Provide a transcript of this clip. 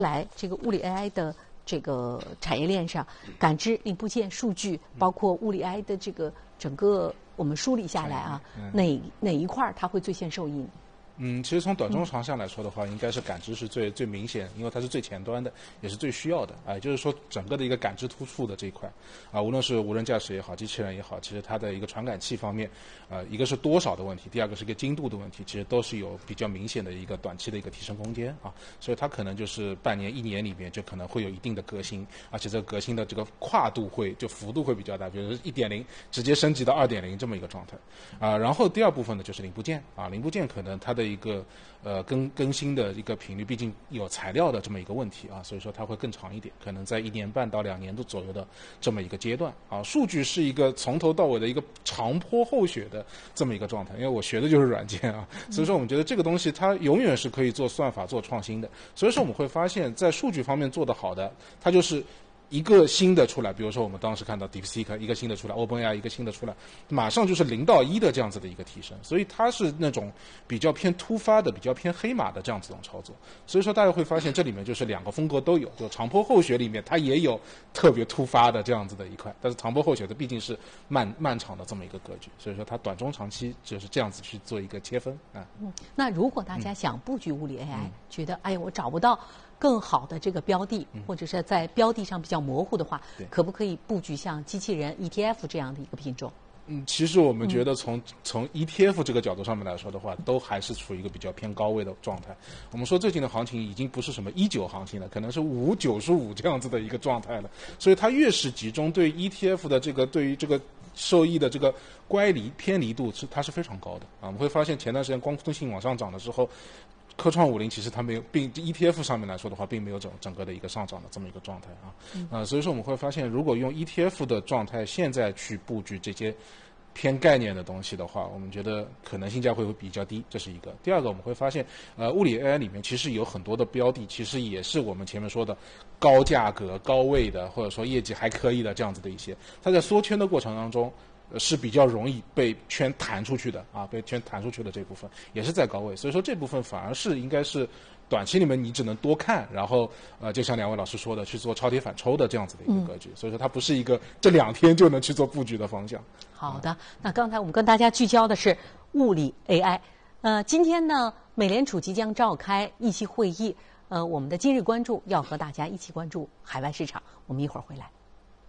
来这个物理 AI 的这个产业链上，感知、零部件、数据，包括物理 AI 的这个整个我们梳理下来啊，哪一块它会最先受益？ 其实从短中长项来说的话，应该是感知是最明显，因为它是最前端的，也是最需要的。也就是说，整个的一个感知突触的这一块，无论是无人驾驶也好，机器人也好，其实它的一个传感器方面，一个是多少的问题，第二个是一个精度的问题，其实都是有比较明显的一个短期的一个提升空间啊。所以它可能就是半年、1年里面就可能会有一定的革新，而且这个革新的这个跨度幅度会比较大，比如说1.0直接升级到2.0这么一个状态然后第二部分呢就是零部件零部件可能它的一个更新的一个频率，毕竟有材料的这么一个问题所以说它会更长一点，可能在1年半到2年的左右的这么一个阶段数据是一个从头到尾的一个长坡厚雪的这么一个状态，因为我学的就是软件所以说我们觉得这个东西它永远是可以做算法做创新的，所以说我们会发现在数据方面做得好的，它就是一个新的出来，比如说我们当时看到 DeepSeek 一个新的出来 ，OpenAI 一个新的出来，马上就是0到1的这样子的一个提升，所以它是那种比较偏突发的、比较偏黑马的这样子一种操作。所以说大家会发现这里面就是2个风格都有，就长坡厚雪里面它也有特别突发的这样子的一块，但是长坡厚雪的毕竟是漫长的这么一个格局，所以说它短中长期就是这样子去做一个切分那如果大家想布局物理 AI，觉得哎呀我找不到更好的这个标的，或者是在标的上比较模糊的话，可不可以布局像机器人 ETF 这样的一个品种？ 其实我们觉得从 ETF 这个角度上面来说的话，都还是处于一个比较偏高位的状态。我们说最近的行情已经不是什么19行情了，可能是595这样子的一个状态了。所以它越是集中对 ETF 的这个对于这个受益的这个偏离度它是非常高的我们会发现前段时间光通信往上涨的时候，科创50其实它没有，并 ETF 上面来说的话，并没有整个的一个上涨的这么一个状态所以说我们会发现，如果用 ETF 的状态现在去布局这些偏概念的东西的话，我们觉得可能性价会比较低，这是一个。第二个，我们会发现，物理 AI 里面其实有很多的标的，其实也是我们前面说的高价格、高位的，或者说业绩还可以的这样子的一些，它在缩圈的过程当中。是比较容易被圈弹出去的被圈弹出去的这部分也是在高位，所以说这部分反而是应该是短期里面你只能多看，然后就像2位老师说的去做超跌反抽的这样子的一个格局，所以说它不是一个这2天就能去做布局的方向。 好的，那刚才我们跟大家聚焦的是物理 AI，今天呢，美联储即将召开议息会议，我们的今日关注要和大家一起关注海外市场，我们一会儿回来。